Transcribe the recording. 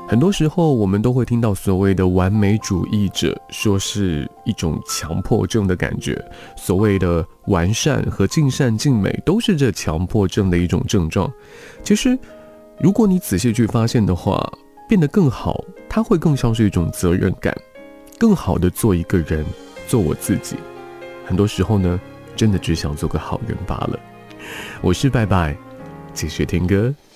很多时候我们都会听到所谓的完美主义者说是一种强迫症的感觉，所谓的完善和尽善尽美都是这强迫症的一种症状。其实如果你仔细去发现的话，变得更好，它会更像是一种责任感，更好的做一个人，做我自己。很多时候呢，真的只想做个好人罢了。我是拜拜，继续听歌。